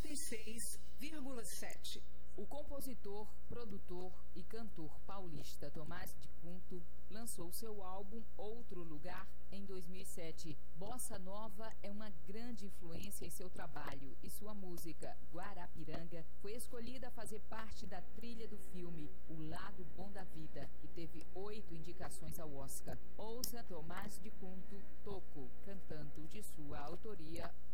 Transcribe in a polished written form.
96,7. O compositor, produtor e cantor paulista Tomás de Cunto lançou seu álbum Outro Lugar em 2007. Bossa Nova é uma grande influência em seu trabalho e sua música, Guarapiranga, foi escolhida a fazer parte da trilha do filme O Lado Bom da Vida, que teve 8 indicações ao Oscar. Ouça Tomás de Cunto, Toco, cantando de sua autoria